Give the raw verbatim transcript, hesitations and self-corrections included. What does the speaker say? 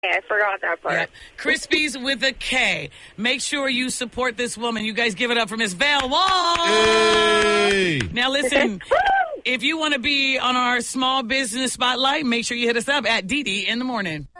I forgot that part. Yeah. Krispies with a K. Make sure you support this woman. You guys give it up for Miss Val Wall. Hey. Now listen, if you want to be on our small business spotlight, make sure you hit us up at Dee Dee in the morning.